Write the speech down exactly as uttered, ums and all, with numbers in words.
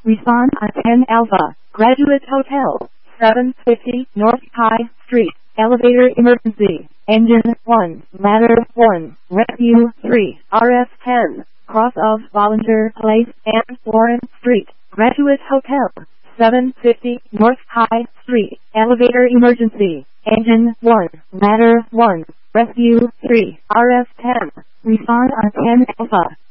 Respond on ten Alpha, Graduate Hotel, seven fifty North High Street, elevator emergency, engine one, ladder one, rescue three, R F ten, cross of Bollinger Place and Warren Street, Graduate Hotel, seven fifty North High Street, elevator emergency, engine one, ladder one, rescue three, R F ten, respond on ten Alpha.